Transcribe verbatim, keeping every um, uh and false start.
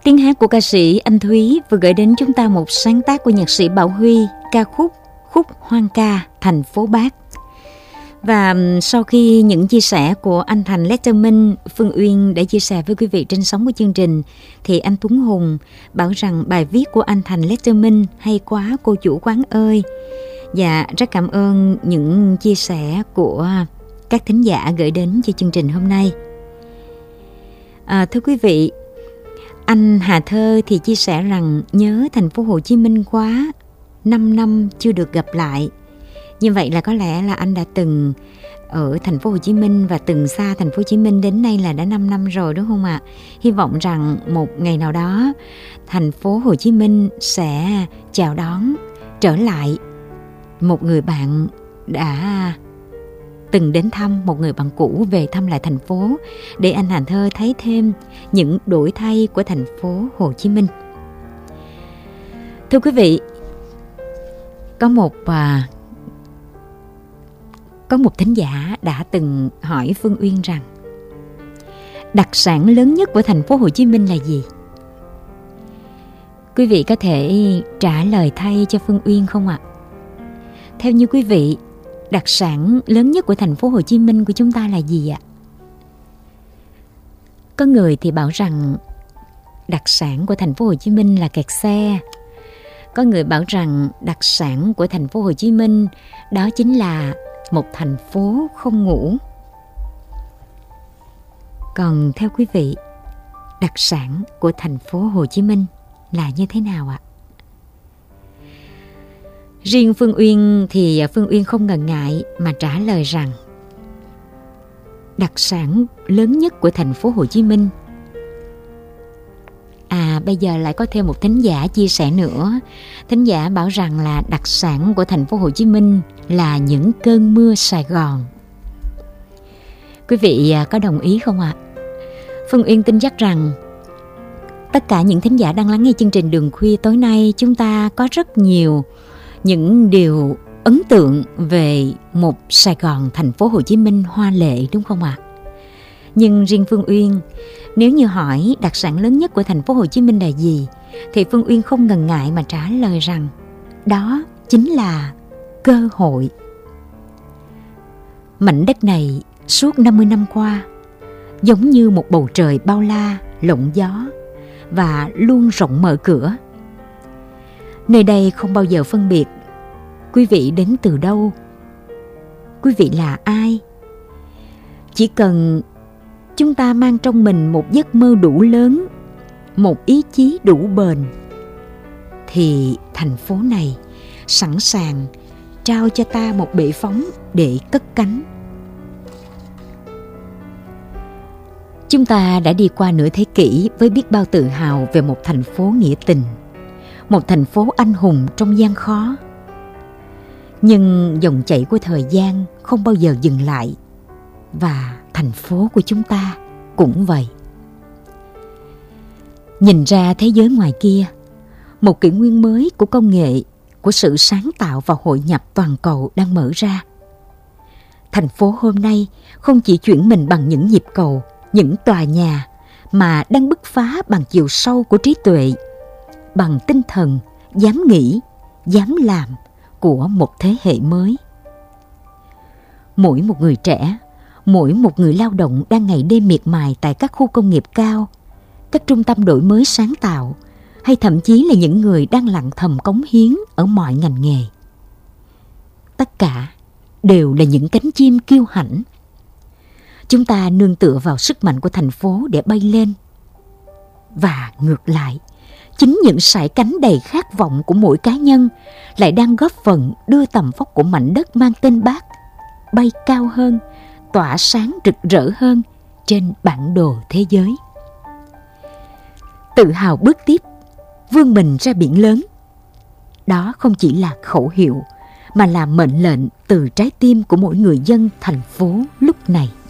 Tiếng hát của ca sĩ Anh Thúy vừa gửi đến chúng ta một sáng tác của nhạc sĩ Bảo Huy, ca khúc Khúc Hoang Ca Thành Phố Bác. Và sau khi những chia sẻ của anh Thành Letterman, Phương Uyên đã chia sẻ với quý vị trên sóng của chương trình, thì anh Tuấn Hùng bảo rằng bài viết của anh Thành Letterman hay quá cô chủ quán ơi. Và rất cảm ơn những chia sẻ của các thính giả gửi đến cho chương trình hôm nay. À, thưa quý vị, anh Hà Thơ thì chia sẻ rằng nhớ thành phố Hồ Chí Minh quá, năm năm chưa được gặp lại. Như vậy là có lẽ là anh đã từng ở thành phố Hồ Chí Minh và từng xa thành phố Hồ Chí Minh đến nay là đã năm năm rồi, đúng không ạ? Hy vọng rằng một ngày nào đó thành phố Hồ Chí Minh sẽ chào đón trở lại một người bạn đã từng đến thăm, một người bạn cũ về thăm lại thành phố, để anh Hà Thơ thấy thêm những đổi thay của thành phố Hồ Chí Minh. Thưa quý vị, có một à, có một thính giả đã từng hỏi Phương Uyên rằng đặc sản lớn nhất của thành phố Hồ Chí Minh là gì? Quý vị có thể trả lời thay cho Phương Uyên không ạ? Theo như quý vị, đặc sản lớn nhất của thành phố Hồ Chí Minh của chúng ta là gì ạ? Có người thì bảo rằng đặc sản của thành phố Hồ Chí Minh là kẹt xe. Có người bảo rằng đặc sản của thành phố Hồ Chí Minh đó chính là một thành phố không ngủ. Còn theo quý vị, đặc sản của thành phố Hồ Chí Minh là như thế nào ạ? Riêng Phương Uyên thì Phương Uyên không ngần ngại mà trả lời rằng đặc sản lớn nhất của thành phố Hồ Chí Minh. À, bây giờ lại có thêm một thính giả chia sẻ nữa. Thính giả bảo rằng là đặc sản của thành phố Hồ Chí Minh là những cơn mưa Sài Gòn. Quý vị có đồng ý không ạ? Phương Uyên tin chắc rằng tất cả những thính giả đang lắng nghe chương trình Đường Khuya tối nay, chúng ta có rất nhiều những điều ấn tượng về một Sài Gòn, thành phố Hồ Chí Minh hoa lệ, đúng không ạ? Nhưng riêng Phương Uyên, nếu như hỏi đặc sản lớn nhất của thành phố Hồ Chí Minh là gì, thì Phương Uyên không ngần ngại mà trả lời rằng đó chính là cơ hội. Mảnh đất này suốt năm mươi năm qua giống như một bầu trời bao la, lộng gió và luôn rộng mở cửa. Nơi đây không bao giờ phân biệt quý vị đến từ đâu, quý vị là ai. Chỉ cần chúng ta mang trong mình một giấc mơ đủ lớn, một ý chí đủ bền, thì thành phố này sẵn sàng trao cho ta một bệ phóng để cất cánh. Chúng ta đã đi qua nửa thế kỷ với biết bao tự hào về một thành phố nghĩa tình, một thành phố anh hùng trong gian khó. Nhưng dòng chảy của thời gian không bao giờ dừng lại, và thành phố của chúng ta cũng vậy. Nhìn ra thế giới ngoài kia, một kỷ nguyên mới của công nghệ, của sự sáng tạo và hội nhập toàn cầu đang mở ra. Thành phố hôm nay không chỉ chuyển mình bằng những nhịp cầu, những tòa nhà, mà đang bứt phá bằng chiều sâu của trí tuệ, bằng tinh thần dám nghĩ, dám làm của một thế hệ mới. Mỗi một người trẻ, mỗi một người lao động đang ngày đêm miệt mài tại các khu công nghiệp cao, các trung tâm đổi mới sáng tạo, hay thậm chí là những người đang lặng thầm cống hiến ở mọi ngành nghề. Tất cả đều là những cánh chim kiêu hãnh. Chúng ta nương tựa vào sức mạnh của thành phố để bay lên. Và ngược lại, chính những sải cánh đầy khát vọng của mỗi cá nhân lại đang góp phần đưa tầm vóc của mảnh đất mang tên Bác bay cao hơn, tỏa sáng rực rỡ hơn trên bản đồ thế giới. Tự hào bước tiếp, vươn mình ra biển lớn. Đó không chỉ là khẩu hiệu, mà là mệnh lệnh từ trái tim của mỗi người dân thành phố lúc này.